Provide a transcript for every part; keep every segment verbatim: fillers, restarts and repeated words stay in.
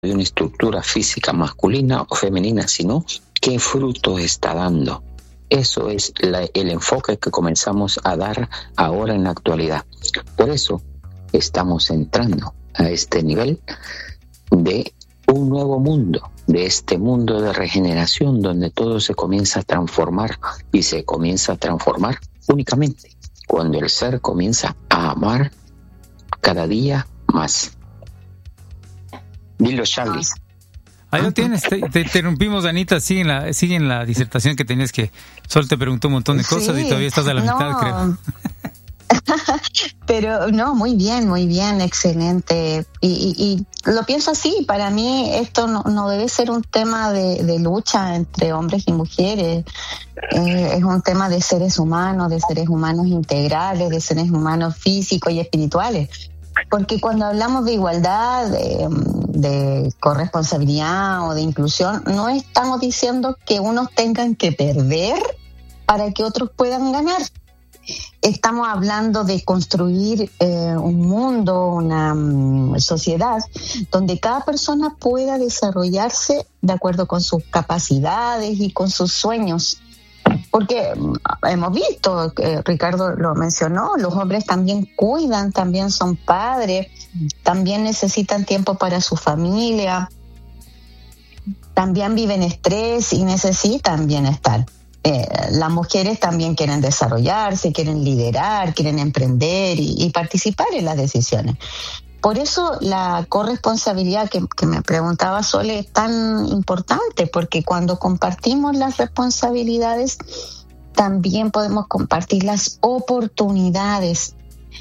de una estructura física masculina o femenina, sino qué fruto está dando. Eso es la, el enfoque que comenzamos a dar ahora en la actualidad. Por eso estamos entrando a este nivel de un nuevo mundo, de este mundo de regeneración donde todo se comienza a transformar y se comienza a transformar únicamente cuando el ser comienza a amar cada día más. Dilo, Charlie. Ahí lo tienes, te, te interrumpimos, Anita, sigue en, la, sigue en la disertación que tenías que... Sol te preguntó un montón de cosas sí, y todavía estás a la no. mitad, creo. Pero no, muy bien, muy bien, excelente. Y, y, y lo pienso así, para mí esto no, no debe ser un tema de, de lucha entre hombres y mujeres. Eh, es un tema de seres humanos, de seres humanos integrales, de seres humanos físicos y espirituales. Porque cuando hablamos de igualdad, de, de corresponsabilidad o de inclusión, no estamos diciendo que unos tengan que perder para que otros puedan ganar. Estamos hablando de construir eh, un mundo, una um, sociedad donde cada persona pueda desarrollarse de acuerdo con sus capacidades y con sus sueños. Porque hemos visto, eh, Ricardo lo mencionó, los hombres también cuidan, también son padres, también necesitan tiempo para su familia, también viven estrés y necesitan bienestar. Eh, las mujeres también quieren desarrollarse, quieren liderar, quieren emprender y, y participar en las decisiones. Por eso la corresponsabilidad que, que me preguntaba Sole es tan importante, porque cuando compartimos las responsabilidades, también podemos compartir las oportunidades.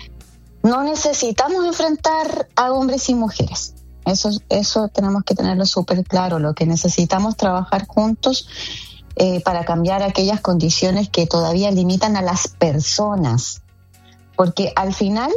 No necesitamos enfrentar a hombres y mujeres. Eso, eso tenemos que tenerlo súper claro. Lo que necesitamos trabajar juntos eh, para cambiar aquellas condiciones que todavía limitan a las personas. Porque al final,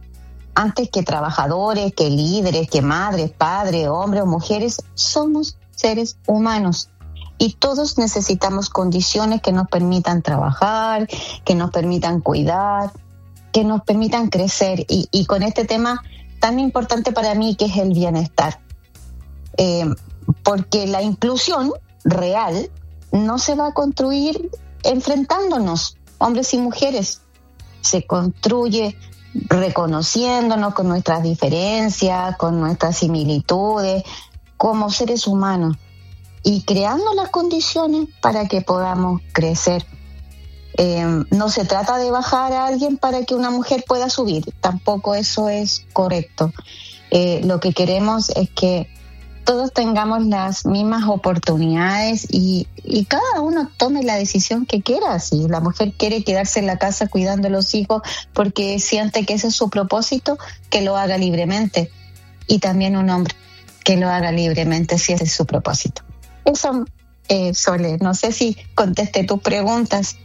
antes que trabajadores, que líderes, que madres, padres, hombres o mujeres, somos seres humanos. Y todos necesitamos condiciones que nos permitan trabajar, que nos permitan cuidar, que nos permitan crecer. Y, y con este tema tan importante para mí que es el bienestar. Eh, porque la inclusión real no se va a construir enfrentándonos, hombres y mujeres. Se construye reconociéndonos con nuestras diferencias, con nuestras similitudes, como seres humanos, y creando las condiciones para que podamos crecer. Eh, no se trata de bajar a alguien para que una mujer pueda subir, tampoco eso es correcto. Eh, lo que queremos es que todos tengamos las mismas oportunidades y, y cada uno tome la decisión que quiera. Si la mujer quiere quedarse en la casa cuidando a los hijos porque siente que ese es su propósito, que lo haga libremente. Y también un hombre que lo haga libremente si ese es su propósito. Eso, eh, Sole, no sé si contesté tus preguntas.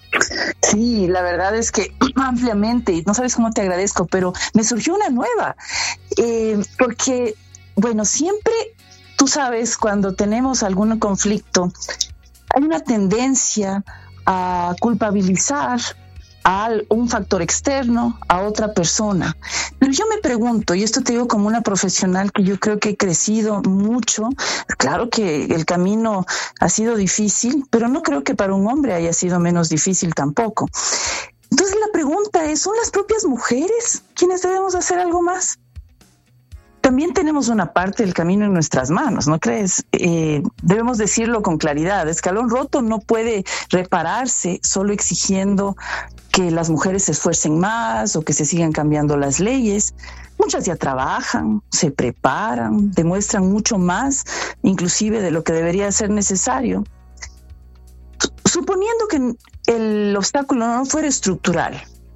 Sí, la verdad es que ampliamente, no sabes cómo te agradezco, pero me surgió una nueva, eh, porque... Bueno, siempre, tú sabes, cuando tenemos algún conflicto, hay una tendencia a culpabilizar a un factor externo, a otra persona. Pero yo me pregunto, y esto te digo como una profesional que yo creo que he crecido mucho, claro que el camino ha sido difícil, pero no creo que para un hombre haya sido menos difícil tampoco. Entonces la pregunta es, ¿son las propias mujeres quienes debemos hacer algo más? También tenemos una parte del camino en nuestras manos, ¿no crees? Eh, debemos decirlo con claridad. Escalón roto no puede repararse solo exigiendo que las mujeres se esfuercen más o que se sigan cambiando las leyes. Muchas ya trabajan, se preparan, demuestran mucho más, inclusive de lo que debería ser necesario. Suponiendo que el obstáculo no fuera estructural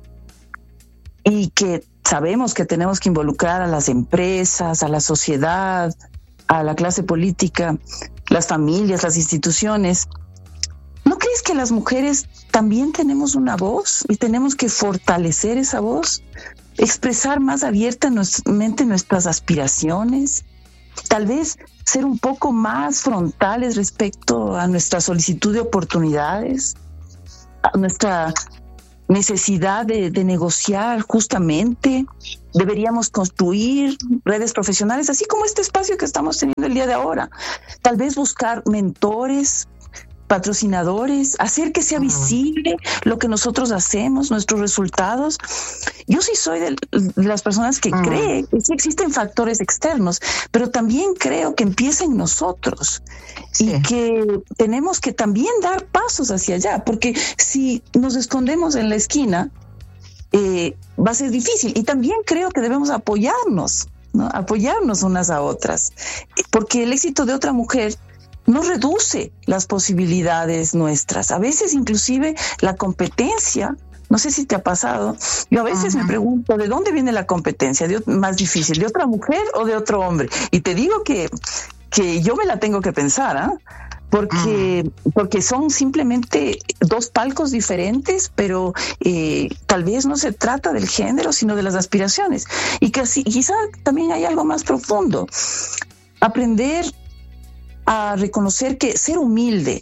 y que sabemos que tenemos que involucrar a las empresas, a la sociedad, a la clase política, las familias, las instituciones. ¿No crees que las mujeres también tenemos una voz y tenemos que fortalecer esa voz? Expresar más abiertamente nuestras aspiraciones. Tal vez ser un poco más frontales respecto a nuestra solicitud de oportunidades, a nuestra necesidad de, de negociar justamente. Deberíamos construir redes profesionales, así como este espacio que estamos teniendo el día de ahora. Tal vez buscar mentores, patrocinadores, hacer que sea visible lo que nosotros hacemos, nuestros resultados. Yo sí soy de, de las personas que uh-huh. cree que sí existen factores externos, pero también creo que empieza en nosotros sí. y que tenemos que también dar pasos hacia allá, porque si nos escondemos en la esquina, eh, va a ser difícil. Y también creo que debemos apoyarnos, ¿no? Apoyarnos unas a otras, porque el éxito de otra mujer no reduce las posibilidades nuestras. A veces inclusive la competencia, no sé si te ha pasado, yo a veces uh-huh. me pregunto, ¿de dónde viene la competencia? ¿De, más difícil, de otra mujer o de otro hombre? Y te digo que, que yo me la tengo que pensar, ¿ah? ¿eh? Porque, uh-huh. porque son simplemente dos palcos diferentes, pero eh, tal vez no se trata del género, sino de las aspiraciones. Y que así, quizá también hay algo más profundo. Aprender a reconocer que ser humilde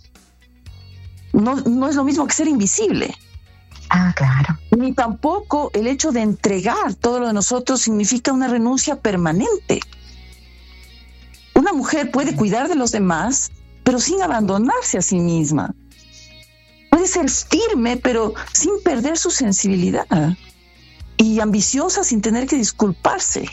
no, no es lo mismo que ser invisible. Ah, claro. Ni tampoco el hecho de entregar todo lo de nosotros significa una renuncia permanente. Una mujer puede cuidar de los demás, pero sin abandonarse a sí misma. Puede ser firme, pero sin perder su sensibilidad. Y ambiciosa sin tener que disculparse.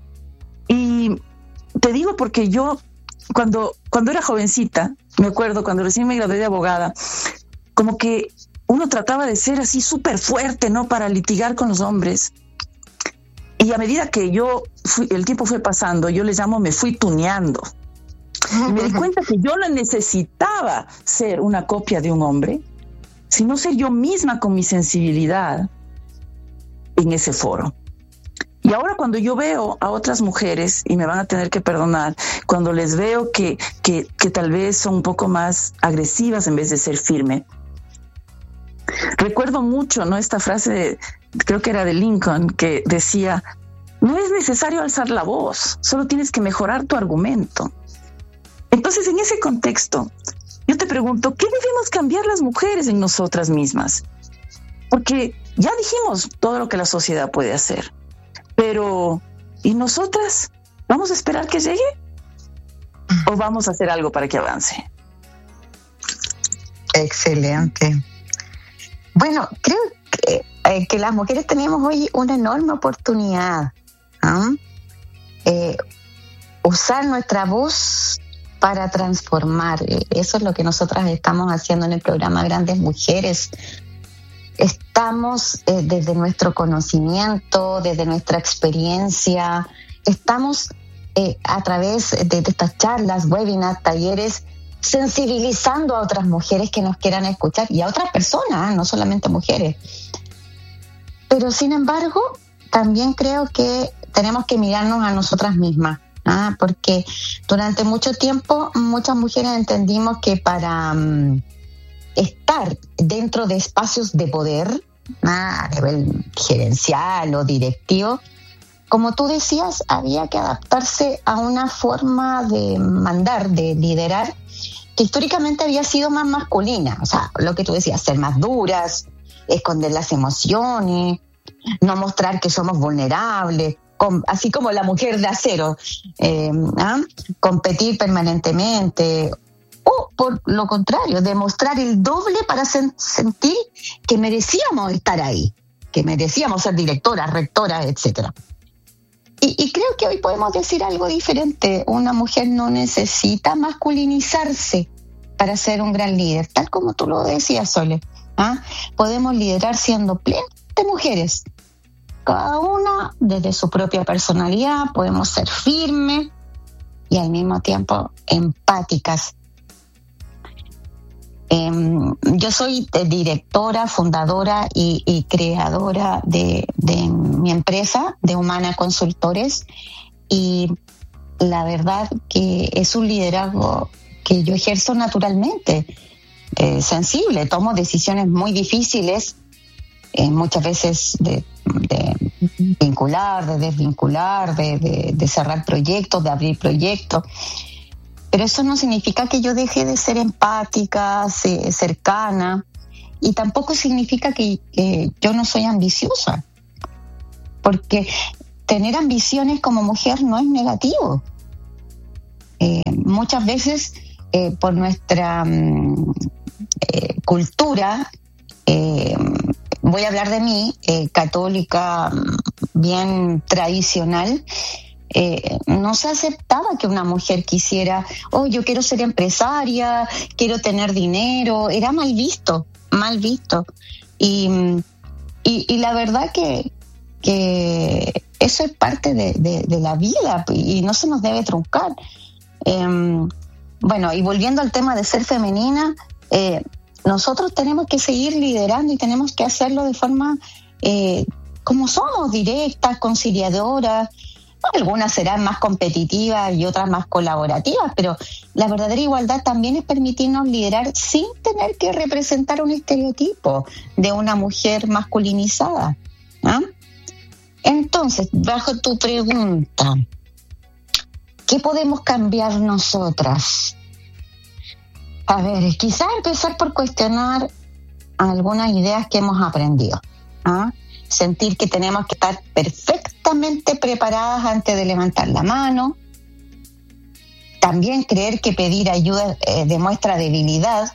Y te digo porque yo Cuando, cuando era jovencita, me acuerdo cuando recién me gradué de abogada, como que uno trataba de ser así súper fuerte, ¿no? Para litigar con los hombres. Y a medida que yo, fui, el tiempo fue pasando, yo les llamo, me fui tuneando. Y me di cuenta que yo no necesitaba ser una copia de un hombre, sino ser yo misma con mi sensibilidad en ese foro. Y ahora cuando yo veo a otras mujeres, y me van a tener que perdonar, cuando les veo que, que, que tal vez son un poco más agresivas en vez de ser firme, recuerdo mucho, ¿no? Esta frase, de, creo que era de Lincoln, que decía, no es necesario alzar la voz, solo tienes que mejorar tu argumento. Entonces, en ese contexto, yo te pregunto, ¿qué debemos cambiar las mujeres en nosotras mismas? Porque ya dijimos todo lo que la sociedad puede hacer. Pero, ¿y nosotras? ¿Vamos a esperar que llegue? ¿O vamos a hacer algo para que avance? Excelente. Bueno, creo que, eh, que las mujeres tenemos hoy una enorme oportunidad. ¿eh? Eh, usar nuestra voz para transformar. Eso es lo que nosotras estamos haciendo en el programa Grandes Mujeres. Estamos eh, desde nuestro conocimiento, desde nuestra experiencia, estamos eh, a través de, de estas charlas, webinars, talleres, sensibilizando a otras mujeres que nos quieran escuchar y a otras personas, ¿eh? No solamente mujeres. Pero sin embargo, también creo que tenemos que mirarnos a nosotras mismas, ¿eh? Porque durante mucho tiempo muchas mujeres entendimos que para um, estar dentro de espacios de poder, a nivel gerencial o directivo, como tú decías, había que adaptarse a una forma de mandar, de liderar, que históricamente había sido más masculina. O sea, lo que tú decías, ser más duras, esconder las emociones, no mostrar que somos vulnerables, com- así como la mujer de acero, eh, ¿ah? competir permanentemente, o por lo contrario, demostrar el doble para sen- sentir que merecíamos estar ahí, que merecíamos ser directoras, rectoras, etcétera. Y, y creo que hoy podemos decir algo diferente. Una mujer no necesita masculinizarse para ser un gran líder, tal como tú lo decías, Sole. ¿Ah? Podemos liderar siendo plenamente mujeres, cada una desde su propia personalidad. Podemos ser firmes y al mismo tiempo empáticas. Eh, yo soy directora, fundadora y, y creadora de, de mi empresa, de Humana Consultores, y la verdad que es un liderazgo que yo ejerzo naturalmente, eh, sensible, tomo decisiones muy difíciles, eh, muchas veces de, de vincular, de desvincular, de, de, de cerrar proyectos, de abrir proyectos. Pero eso no significa que yo deje de ser empática, cercana, y tampoco significa que, que yo no soy ambiciosa, porque tener ambiciones como mujer no es negativo. Eh, muchas veces eh, por nuestra um, eh, cultura, eh, voy a hablar de mí, eh, católica, bien tradicional, eh, no se aceptaba que una mujer quisiera, oh, yo quiero ser empresaria, quiero tener dinero, era mal visto, mal visto. Y, y, y la verdad que, que eso es parte de, de, de la vida y no se nos debe truncar. Eh, bueno, y volviendo al tema de ser femenina, eh, nosotros tenemos que seguir liderando y tenemos que hacerlo de forma eh, como somos, directas, conciliadoras. Algunas serán más competitivas y otras más colaborativas, pero la verdadera igualdad también es permitirnos liderar sin tener que representar un estereotipo de una mujer masculinizada, ¿ah? Entonces, bajo tu pregunta, ¿qué podemos cambiar nosotras? A ver, quizás empezar por cuestionar algunas ideas que hemos aprendido, ¿ah? Sentir que tenemos que estar perfectamente preparadas antes de levantar la mano. También creer que pedir ayuda eh, demuestra debilidad.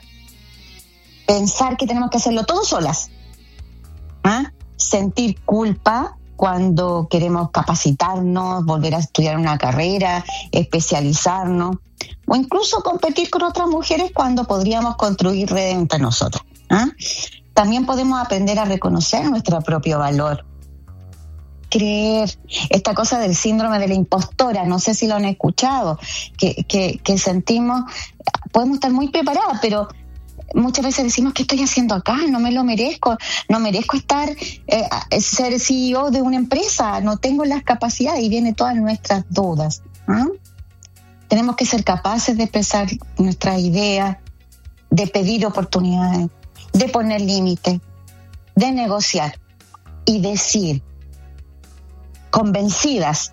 Pensar que tenemos que hacerlo todo solas. ¿Ah? Sentir culpa cuando queremos capacitarnos, volver a estudiar una carrera, especializarnos, o incluso competir con otras mujeres cuando podríamos construir redes entre nosotras. ¿Ah? También podemos aprender a reconocer nuestro propio valor. Creer, esta cosa del síndrome de la impostora, no sé si lo han escuchado, que, que, que sentimos, podemos estar muy preparadas, pero muchas veces decimos, ¿qué estoy haciendo acá? No me lo merezco, no merezco estar, eh, ser C E O de una empresa, no tengo las capacidades, y vienen todas nuestras dudas. ¿Ah? Tenemos que ser capaces de expresar nuestras ideas, de pedir oportunidades, de poner límites, de negociar y decir, convencidas,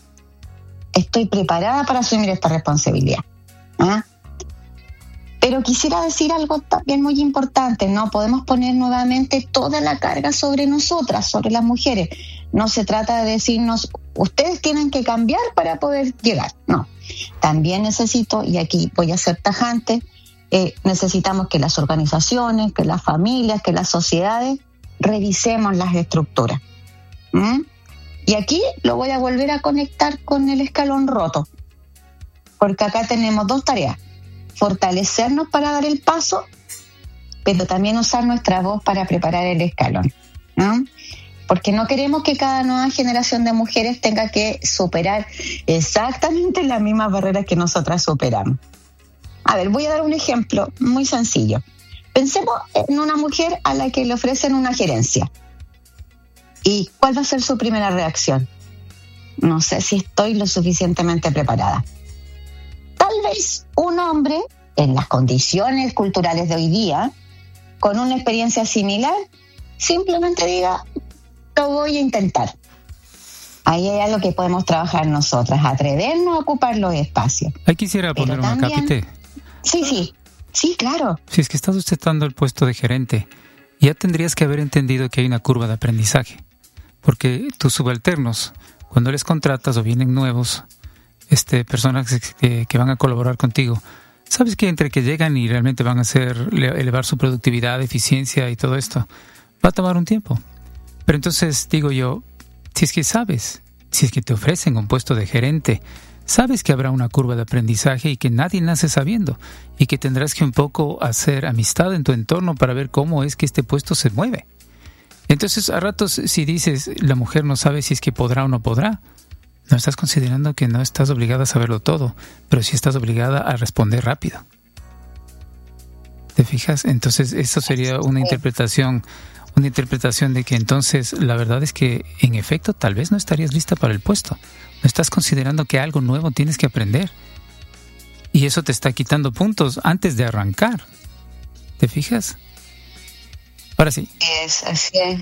estoy preparada para asumir esta responsabilidad. ¿Ah? Pero quisiera decir algo también muy importante, no podemos poner nuevamente toda la carga sobre nosotras, sobre las mujeres. No se trata de decirnos, ustedes tienen que cambiar para poder llegar. No, también necesito, y aquí voy a ser tajante, Eh, necesitamos que las organizaciones, que las familias, que las sociedades revisemos las estructuras. ¿Mm? Y aquí lo voy a volver a conectar con el escalón roto, porque acá tenemos dos tareas: fortalecernos para dar el paso, pero también usar nuestra voz para preparar el escalón. ¿Mm? Porque no queremos que cada nueva generación de mujeres tenga que superar exactamente las mismas barreras que nosotras superamos. A ver, voy a dar un ejemplo muy sencillo. Pensemos en una mujer a la que le ofrecen una gerencia. ¿Y cuál va a ser su primera reacción? No sé si estoy lo suficientemente preparada. Tal vez un hombre, en las condiciones culturales de hoy día, con una experiencia similar, simplemente diga, lo voy a intentar. Ahí hay algo que podemos trabajar nosotras, atrevernos a ocupar los espacios. Ahí quisiera poner un acápite. Sí, sí, sí, claro. Si es que estás usted dando el puesto de gerente, ya tendrías que haber entendido que hay una curva de aprendizaje. Porque tus subalternos, cuando les contratas o vienen nuevos, este, personas que, que van a colaborar contigo, sabes que entre que llegan y realmente van a hacer elevar su productividad, eficiencia y todo esto, va a tomar un tiempo. Pero entonces digo yo, si es que sabes, si es que te ofrecen un puesto de gerente, sabes que habrá una curva de aprendizaje y que nadie nace sabiendo y que tendrás que un poco hacer amistad en tu entorno para ver cómo es que este puesto se mueve. Entonces, a ratos, si dices, la mujer no sabe si es que podrá o no podrá, no estás considerando que no estás obligada a saberlo todo, pero sí estás obligada a responder rápido. ¿Te fijas? Entonces, eso sería una interpretación una interpretación de que entonces la verdad es que en efecto tal vez no estarías lista para el puesto. No estás considerando que algo nuevo tienes que aprender. Y eso te está quitando puntos antes de arrancar. ¿Te fijas? Ahora sí. Es así. Es.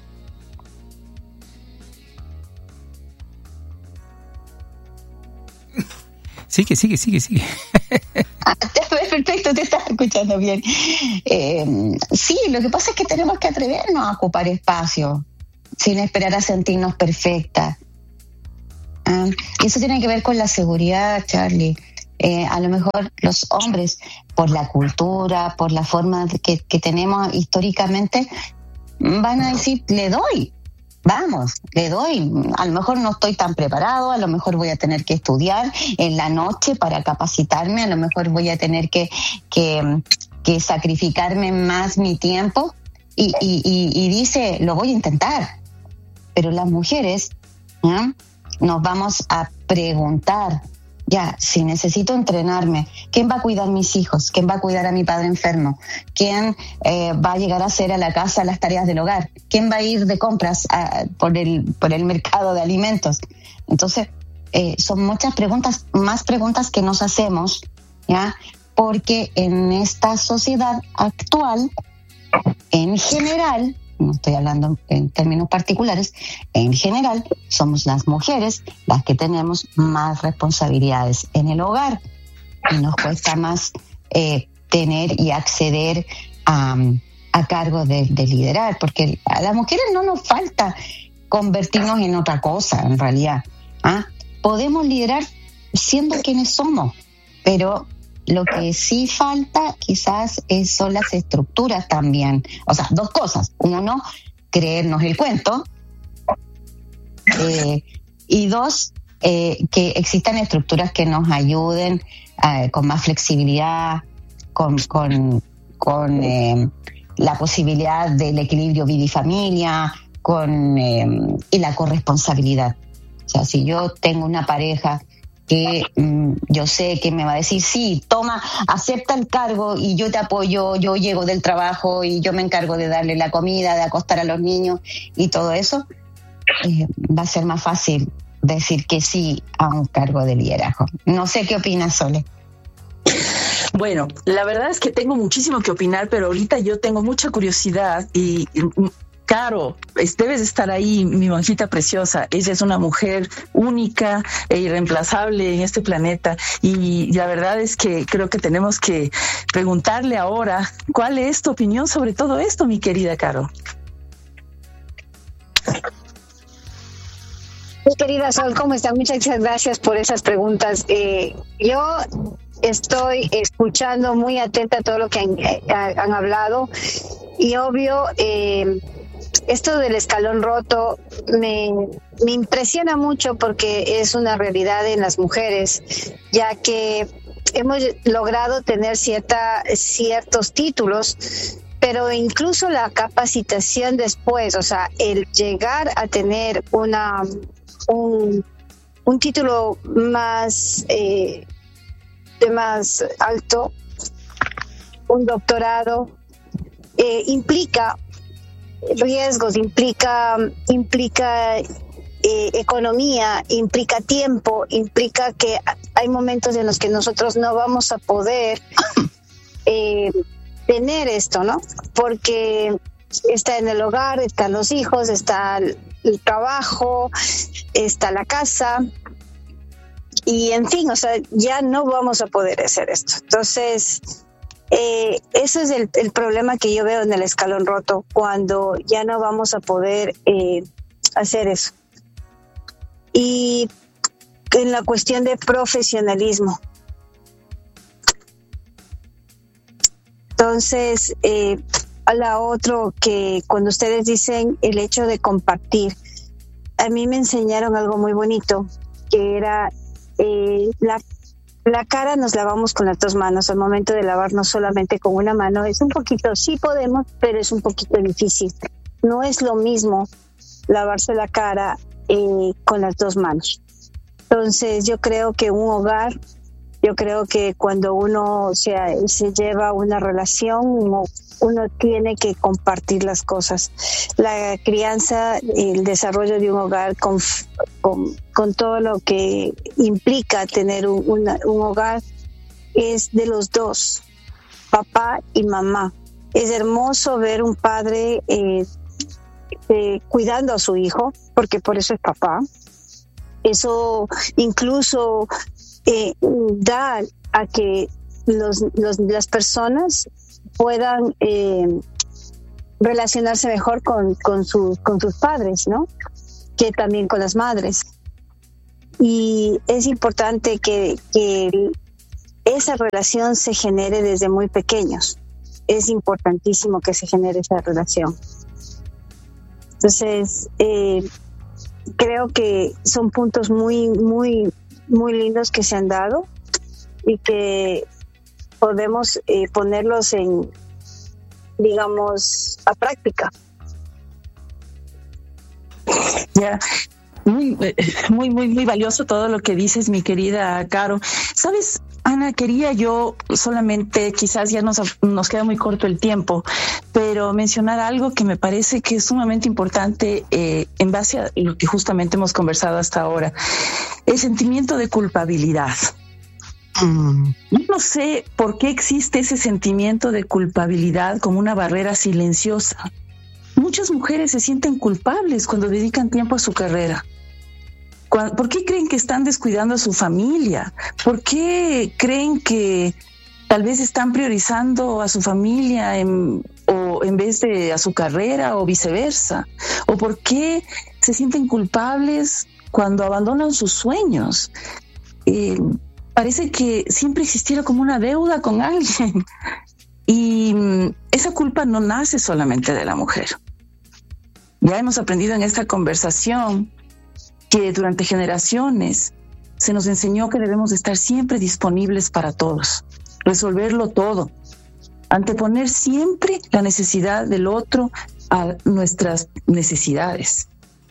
Sigue, sigue, sigue, sigue. Ah, te, perfecto, te estás escuchando bien. Eh, sí, lo que pasa es que tenemos que atrevernos a ocupar espacio sin esperar a sentirnos perfectas. ¿Ah? Y eso tiene que ver con la seguridad, Charlie. Eh, a lo mejor los hombres, por la cultura, por la forma que, que tenemos históricamente, van a decir, le doy, vamos, le doy. A lo mejor no estoy tan preparado, a lo mejor voy a tener que estudiar en la noche para capacitarme, a lo mejor voy a tener que, que, que sacrificarme más mi tiempo. Y, y, y, y dice, lo voy a intentar. Pero las mujeres, ¿no?, nos vamos a preguntar, ya, si necesito entrenarme, ¿quién va a cuidar a mis hijos? ¿Quién va a cuidar a mi padre enfermo? ¿Quién eh, va a llegar a hacer a la casa las tareas del hogar? ¿Quién va a ir de compras a, por, el, por el mercado de alimentos? Entonces, eh, son muchas preguntas, más preguntas que nos hacemos, ¿ya? Porque en esta sociedad actual, en general, no estoy hablando en términos particulares, en general somos las mujeres las que tenemos más responsabilidades en el hogar y nos cuesta más eh, tener y acceder a, a cargo de, de liderar, porque a las mujeres no nos falta convertirnos en otra cosa en realidad. ¿Ah? Podemos liderar siendo quienes somos, pero lo que sí falta quizás es, son las estructuras también. O sea, dos cosas. Uno, creernos el cuento. Eh, y dos, eh, que existan estructuras que nos ayuden eh, con más flexibilidad, con, con, con eh, la posibilidad del equilibrio vida y familia, con, eh, y la corresponsabilidad. O sea, si yo tengo una pareja que mm, yo sé que me va a decir, sí, toma, acepta el cargo y yo te apoyo, yo llego del trabajo y yo me encargo de darle la comida, de acostar a los niños y todo eso, eh, va a ser más fácil decir que sí a un cargo de liderazgo. No sé qué opinas, Sole. Bueno, la verdad es que tengo muchísimo que opinar, pero ahorita yo tengo mucha curiosidad y... Caro, debes estar ahí, mi monjita preciosa. Ella es una mujer única e irreemplazable en este planeta y la verdad es que creo que tenemos que preguntarle ahora cuál es tu opinión sobre todo esto, mi querida Caro. Mi querida Sol, ¿cómo está? Muchas gracias por esas preguntas. Eh, yo estoy escuchando muy atenta a todo lo que han, han hablado y obvio... Eh, Esto del escalón roto me, me impresiona mucho porque es una realidad en las mujeres, ya que hemos logrado tener cierta, ciertos títulos, pero incluso la capacitación después, o sea, el llegar a tener una un, un título más, eh, de más alto, un doctorado, eh, implica riesgos, implica implica eh, economía, implica tiempo, implica que hay momentos en los que nosotros no vamos a poder eh, tener esto, ¿no? Porque está en el hogar, están los hijos, está el, el trabajo, está la casa y en fin, o sea, ya no vamos a poder hacer esto. Entonces, Eh, ese es el, el problema que yo veo en el escalón roto, cuando ya no vamos a poder eh, hacer eso. Y en la cuestión de profesionalismo. Entonces, eh, a la otro que cuando ustedes dicen el hecho de compartir, a mí me enseñaron algo muy bonito, que era eh, la La cara nos lavamos con las dos manos. Al momento de lavarnos solamente con una mano es un poquito, sí podemos, pero es un poquito difícil. No es lo mismo lavarse la cara eh, con las dos manos. Entonces yo creo que un hogar, yo creo que cuando uno se, se lleva una relación, uno, uno tiene que compartir las cosas. La crianza, el desarrollo de un hogar con, con, con todo lo que implica tener un, una, un hogar es de los dos, papá y mamá. Es hermoso ver un padre eh, eh, cuidando a su hijo, porque por eso es papá. Eso incluso eh, da a que los, los, las personas puedan eh, relacionarse mejor con, con, sus, con sus padres, ¿no? Que también con las madres. Y es importante que, que esa relación se genere desde muy pequeños. Es importantísimo que se genere esa relación. Entonces, eh, creo que son puntos muy, muy, muy lindos que se han dado y que podemos eh, ponerlos en, digamos, a práctica. Ya. Yeah. Muy, muy, muy, muy valioso todo lo que dices, mi querida Caro. ¿Sabes, Ana? Quería yo solamente, quizás ya nos, nos queda muy corto el tiempo, pero mencionar algo que me parece que es sumamente importante eh, en base a lo que justamente hemos conversado hasta ahora. El sentimiento de culpabilidad. Mm. Yo no sé por qué existe ese sentimiento de culpabilidad como una barrera silenciosa. Muchas mujeres se sienten culpables cuando dedican tiempo a su carrera. ¿Por qué creen que están descuidando a su familia? ¿Por qué creen que tal vez están priorizando a su familia en, o en vez de a su carrera o viceversa? ¿O por qué se sienten culpables cuando abandonan sus sueños? Eh, parece que siempre existiera como una deuda con alguien. Y esa culpa no nace solamente de la mujer. Ya hemos aprendido en esta conversación que durante generaciones se nos enseñó que debemos estar siempre disponibles para todos, resolverlo todo, anteponer siempre la necesidad del otro a nuestras necesidades.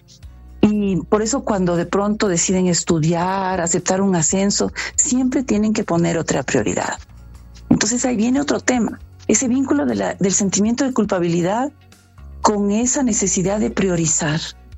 Y por eso cuando de pronto deciden estudiar, aceptar un ascenso, siempre tienen que poner otra prioridad. Entonces ahí viene otro tema, ese vínculo de la, del sentimiento de culpabilidad con esa necesidad de priorizar.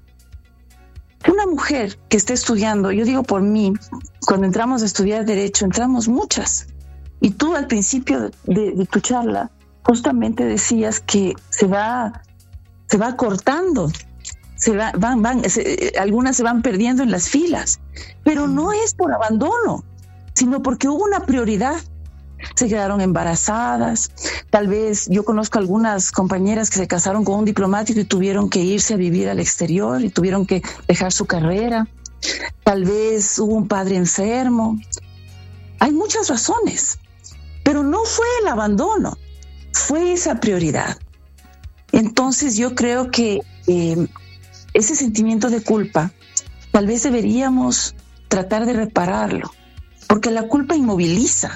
Una mujer que esté estudiando, yo digo por mí, cuando entramos a estudiar Derecho, entramos muchas. Y tú al principio de, de tu charla justamente decías que se va, se va cortando, se va, van, van, se, algunas se van perdiendo en las filas. Pero no es por abandono, sino porque hubo una prioridad. Se quedaron embarazadas. Tal vez yo conozco algunas compañeras que se casaron con un diplomático y tuvieron que irse a vivir al exterior y tuvieron que dejar su carrera. Tal vez hubo un padre enfermo. Hay muchas razones, pero no fue el abandono, fue esa prioridad. Entonces yo creo que eh, ese sentimiento de culpa tal vez deberíamos tratar de repararlo, porque la culpa inmoviliza.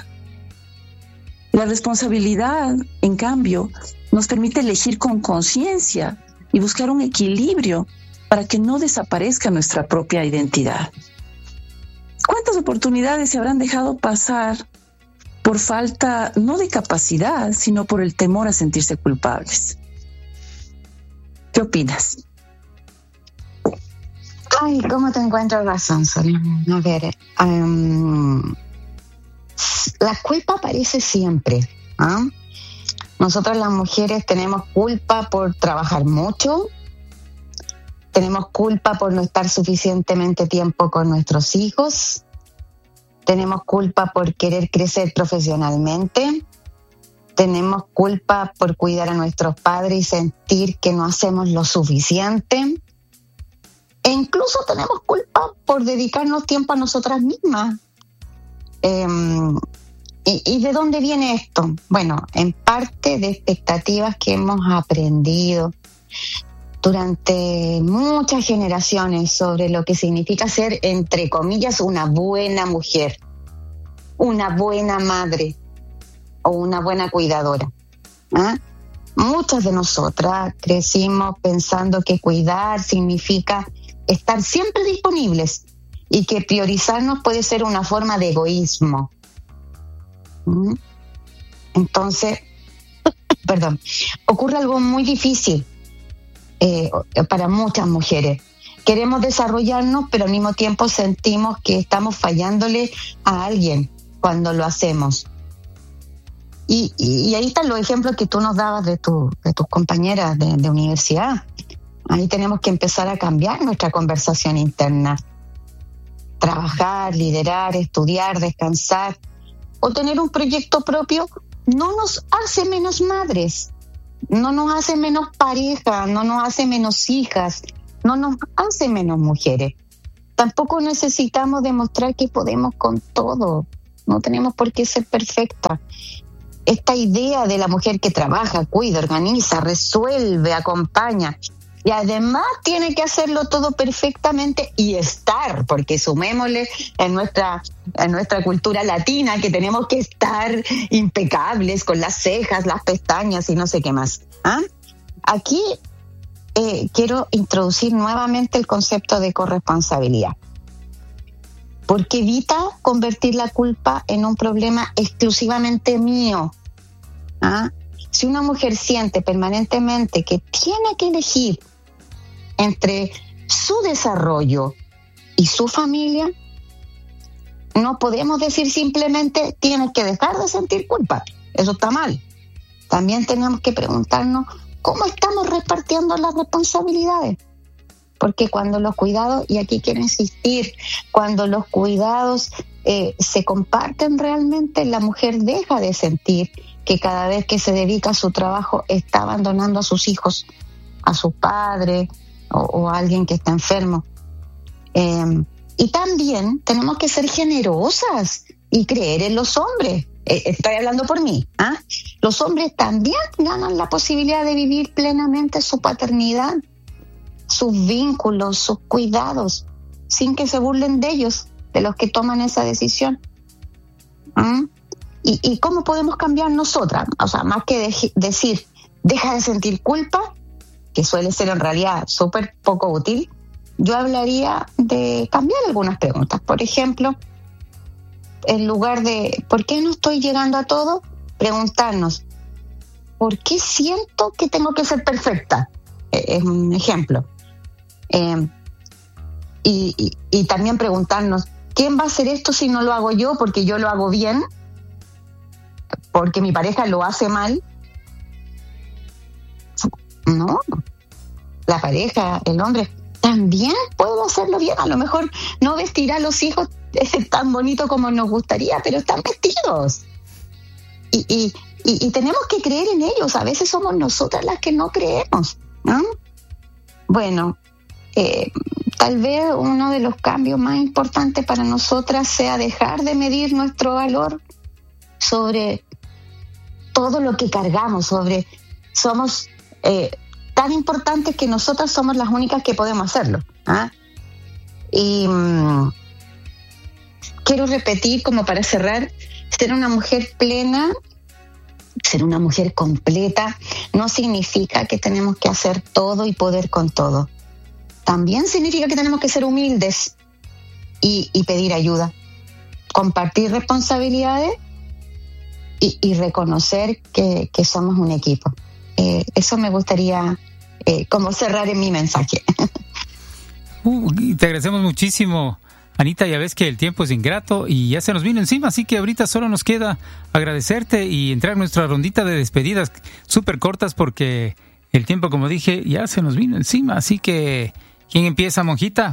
La responsabilidad, en cambio, nos permite elegir con conciencia y buscar un equilibrio para que no desaparezca nuestra propia identidad. ¿Cuántas oportunidades se habrán dejado pasar por falta no de capacidad, sino por el temor a sentirse culpables? ¿Qué opinas? Ay, ¿cómo te encuentro razón, Sol? A ver, um... la culpa aparece siempre. ¿eh? Nosotras las mujeres tenemos culpa por trabajar mucho, tenemos culpa por no estar suficientemente tiempo con nuestros hijos, tenemos culpa por querer crecer profesionalmente, tenemos culpa por cuidar a nuestros padres y sentir que no hacemos lo suficiente, e incluso tenemos culpa por dedicarnos tiempo a nosotras mismas. Eh, y, ¿Y de dónde viene esto? Bueno, en parte de expectativas que hemos aprendido durante muchas generaciones sobre lo que significa ser, entre comillas, una buena mujer, una buena madre o una buena cuidadora. ¿eh? Muchas de nosotras crecimos pensando que cuidar significa estar siempre disponibles y que priorizarnos puede ser una forma de egoísmo. ¿Mm? Entonces, perdón, ocurre algo muy difícil eh, para muchas mujeres. Queremos desarrollarnos, pero al mismo tiempo sentimos que estamos fallándole a alguien cuando lo hacemos. Y, y, y ahí están los ejemplos que tú nos dabas de, tu, de tus compañeras de, de universidad. Ahí tenemos que empezar a cambiar nuestra conversación interna. Trabajar, liderar, estudiar, descansar, o tener un proyecto propio no nos hace menos madres, no nos hace menos pareja, no nos hace menos hijas, no nos hace menos mujeres. Tampoco necesitamos demostrar que podemos con todo. No tenemos por qué ser perfectas. Esta idea de la mujer que trabaja, cuida, organiza, resuelve, acompaña y además tiene que hacerlo todo perfectamente y estar, porque sumémosle en nuestra, en nuestra cultura latina que tenemos que estar impecables con las cejas, las pestañas y no sé qué más. ¿Ah? Aquí eh, quiero introducir nuevamente el concepto de corresponsabilidad, porque evita convertir la culpa en un problema exclusivamente mío. ¿Ah? Si una mujer siente permanentemente que tiene que elegir entre su desarrollo y su familia, no podemos decir simplemente tienes que dejar de sentir culpa. Eso está mal. También tenemos que preguntarnos cómo estamos repartiendo las responsabilidades. Porque cuando los cuidados, y aquí quiero insistir, cuando los cuidados eh, se comparten realmente, la mujer deja de sentir que cada vez que se dedica a su trabajo está abandonando a sus hijos, a sus padres o, o a alguien que está enfermo. Eh, y también tenemos que ser generosas y creer en los hombres. Eh, estoy hablando por mí. ¿Ah? Los hombres también ganan la posibilidad de vivir plenamente su paternidad, sus vínculos, sus cuidados, sin que se burlen de ellos, de los que toman esa decisión. ¿Mm? ¿Y, ¿Y cómo podemos cambiar nosotras? O sea, más que de- decir, deja de sentir culpa, que suele ser en realidad súper poco útil, yo hablaría de cambiar algunas preguntas. Por ejemplo, en lugar de ¿por qué no estoy llegando a todo?, preguntarnos ¿por qué siento que tengo que ser perfecta? Eh, es un ejemplo. Eh, y, y, y también preguntarnos ¿quién va a hacer esto si no lo hago yo? Porque yo lo hago bien, porque mi pareja lo hace mal. No, la pareja, el hombre también puede hacerlo bien. A lo mejor no vestirá a los hijos tan bonito como nos gustaría, pero están vestidos y, y, y, y tenemos que creer en ellos. A veces somos nosotras las que no creemos, ¿no? Bueno, eh, tal vez uno de los cambios más importantes para nosotras sea dejar de medir nuestro valor sobre todo lo que cargamos, sobre somos eh, tan importantes que nosotras somos las únicas que podemos hacerlo. ¿Ah? Y mmm, quiero repetir, como para cerrar, ser una mujer plena, ser una mujer completa, no significa que tenemos que hacer todo y poder con todo. También significa que tenemos que ser humildes y, y pedir ayuda, compartir responsabilidades y, y reconocer que, que somos un equipo. Eh, eso me gustaría eh, como cerrar en mi mensaje. Uh, te agradecemos muchísimo, Anita. Ya ves que el tiempo es ingrato y ya se nos vino encima, así que ahorita solo nos queda agradecerte y entrar en nuestra rondita de despedidas súper cortas, porque el tiempo, como dije, ya se nos vino encima. Así que, ¿quién empieza, monjita?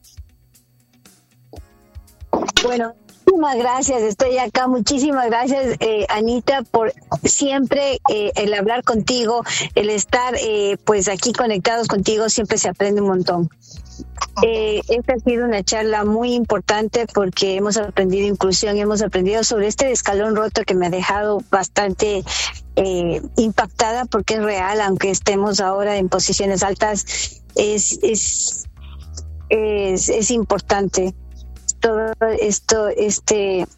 Bueno, muchísimas gracias, estoy acá. Muchísimas gracias, eh, Anita, por siempre eh, el hablar contigo, el estar eh, pues aquí conectados contigo. Siempre se aprende un montón. Eh, esta ha sido una charla muy importante porque hemos aprendido inclusión, hemos aprendido sobre este escalón roto que me ha dejado bastante eh, impactada, porque es real. Aunque estemos ahora en posiciones altas, es es es, es importante todo esto, este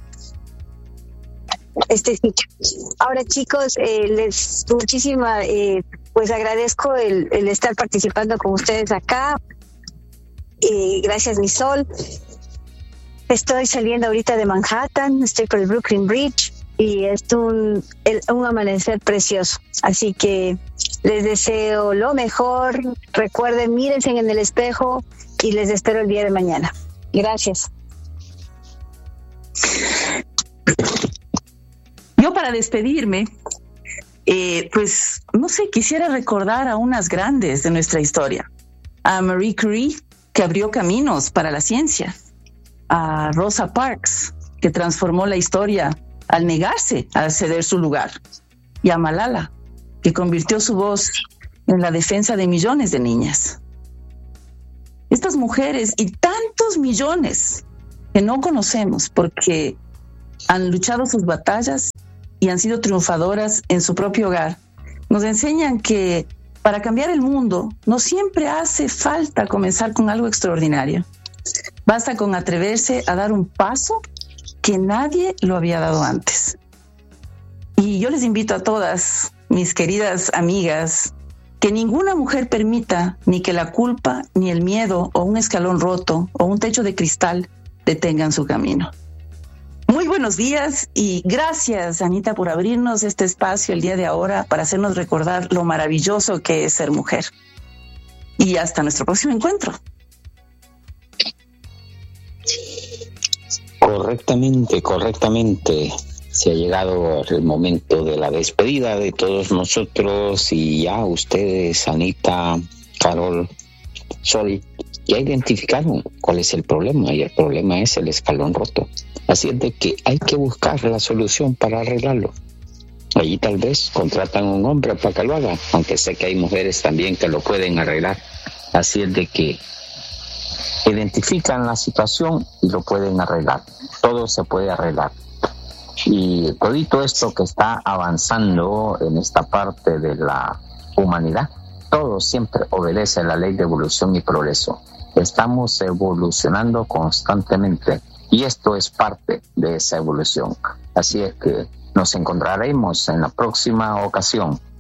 este sitio. Ahora, chicos, eh, les muchísima eh, pues agradezco el, el estar participando con ustedes acá. Eh, gracias, mi sol. Estoy saliendo ahorita de Manhattan, estoy por el Brooklyn Bridge y es un, el, un amanecer precioso. Así que les deseo lo mejor. Recuerden, mírense en el espejo y les espero el día de mañana. Gracias. Yo, para despedirme, eh, pues, no sé, quisiera recordar a unas grandes de nuestra historia. A Marie Curie, que abrió caminos para la ciencia. A Rosa Parks, que transformó la historia al negarse a ceder su lugar, y a Malala, que convirtió su voz en la defensa de millones de niñas. Estas mujeres y tantos millones que no conocemos porque han luchado sus batallas y han sido triunfadoras en su propio hogar, nos enseñan que para cambiar el mundo no siempre hace falta comenzar con algo extraordinario. Basta con atreverse a dar un paso que nadie lo había dado antes. Y yo les invito a todas, mis queridas amigas, que ninguna mujer permita ni que la culpa, ni el miedo, o un escalón roto, o un techo de cristal detengan su camino. Muy buenos días y gracias, Anita, por abrirnos este espacio el día de ahora para hacernos recordar lo maravilloso que es ser mujer. Y hasta nuestro próximo encuentro. Correctamente, correctamente. Se ha llegado el momento de la despedida de todos nosotros y ya ustedes, Anita, Carol, Sol, ya identificaron cuál es el problema, y el problema es el escalón roto. Así es de que hay que buscar la solución para arreglarlo. Allí tal vez contratan a un hombre para que lo haga, aunque sé que hay mujeres también que lo pueden arreglar. Así es de que identifican la situación y lo pueden arreglar. Todo se puede arreglar. Y todito esto que está avanzando en esta parte de la humanidad, todo siempre obedece a la ley de evolución y progreso. Estamos evolucionando constantemente y esto es parte de esa evolución. Así es que nos encontraremos en la próxima ocasión.